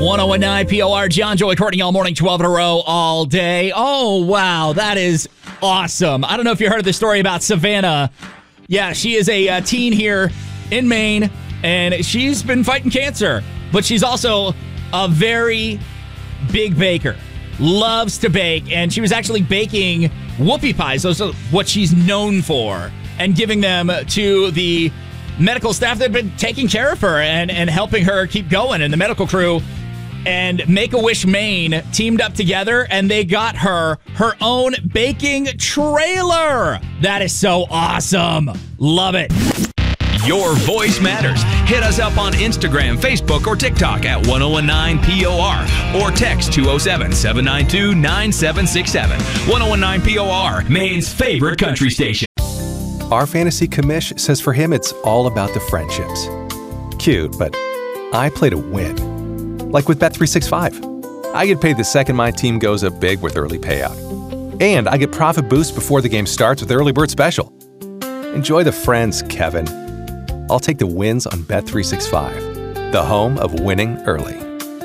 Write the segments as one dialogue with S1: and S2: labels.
S1: 1019 POR, John Joy Courtney all morning, 12 in a row, all day. Oh, wow, that is awesome. I don't know if you heard the story about Savannah. Yeah, she is a teen here in Maine, and she's been fighting cancer, but she's also a very big baker. Loves to bake, and she was actually baking whoopie pies. Those are what she's known for, and giving them to the medical staff that have been taking care of her and helping her keep going. And the medical crew and Make-A-Wish Maine teamed up together, and they got her own baking trailer. That is so awesome. Love it.
S2: Your voice matters. Hit us up on Instagram, Facebook, or TikTok at 1019 POR or text 207-792-9767. 1019 POR, Maine's favorite country station.
S3: Our fantasy commish says for him it's all about the friendships. Cute, but I play to win. Like with Bet365. I get paid the second my team goes up big with early payout. And I get profit boost before the game starts with Early Bird Special. Enjoy the friends, Kevin. I'll take the wins on Bet365, the home of winning early.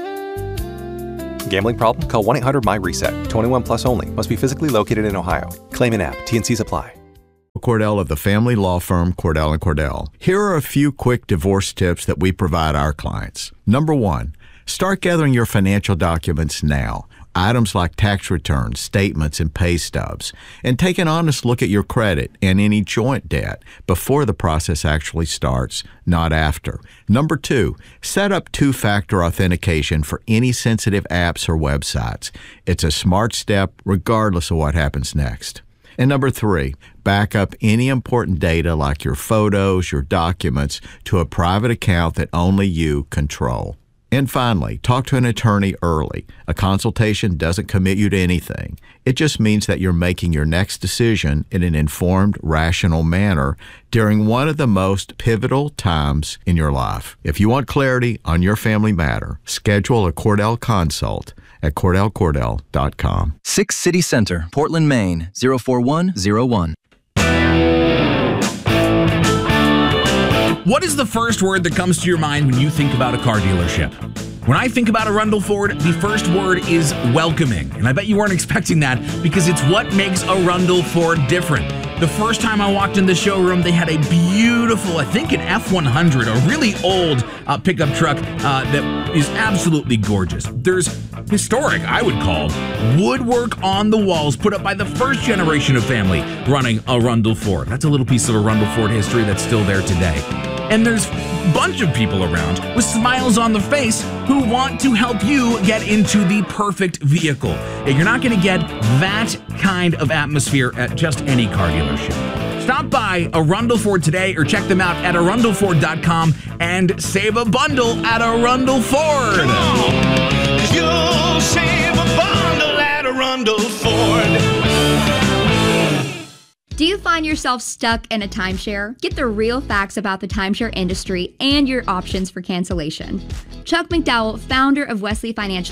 S3: Gambling problem? Call 1-800-MY-RESET. 21 plus only. Must be physically located in Ohio. Claim in app. T&Cs apply.
S4: Cordell of the family law firm Cordell & Cordell. Here are a few quick divorce tips that we provide our clients. Number one, start gathering your financial documents now. Items like tax returns, statements, and pay stubs. And take an honest look at your credit and any joint debt before the process actually starts, not after. Number two, set up two-factor authentication for any sensitive apps or websites. It's a smart step regardless of what happens next. And number three, back up any important data like your photos, your documents, to a private account that only you control. And finally, talk to an attorney early. A consultation doesn't commit you to anything. It just means that you're making your next decision in an informed, rational manner during one of the most pivotal times in your life. If you want clarity on your family matter, schedule a Cordell consult at CordellCordell.com.
S5: 6 City Center, Portland, Maine, 04101.
S6: What is the first word that comes to your mind when you think about a car dealership? When I think about Arundel Ford, the first word is welcoming. And I bet you weren't expecting that because it's what makes Arundel Ford different. The first time I walked in the showroom, they had a beautiful, I think an F100, a really old pickup truck that is absolutely gorgeous. There's historic, I would call, woodwork on the walls put up by the first generation of family running Arundel Ford. That's a little piece of Arundel Ford history that's still there today. And there's a bunch of people around with smiles on their face who want to help you get into the perfect vehicle. And you're not going to get that kind of atmosphere at just any car dealership. Stop by Arundel Ford today or check them out at arundelford.com and save a bundle at Arundel Ford.
S7: Come on, 'cause you'll save a bundle at Arundel Ford.
S8: Do you find yourself stuck in a timeshare? Get the real facts about the timeshare industry and your options for cancellation. Chuck McDowell, founder of Wesley Financial